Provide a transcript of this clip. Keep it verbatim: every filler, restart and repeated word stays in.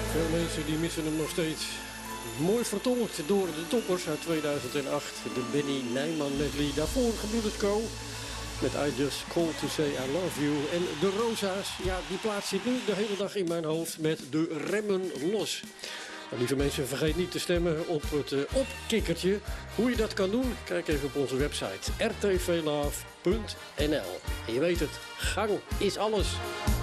Veel mensen die missen hem nog steeds. Mooi vertolkt door de toppers uit tweeduizend acht. De Benny Nijman medley. Daarvoor Gebroeders Co. Met I Just Call To Say I Love You. En de Rosa's, ja, die plaats zit nu de hele dag in mijn hoofd met de remmen los. Nou, lieve mensen, vergeet niet te stemmen op het uh, opkikkertje. Hoe je dat kan doen, kijk even op onze website r t v love punt n l. En je weet het, gang is alles.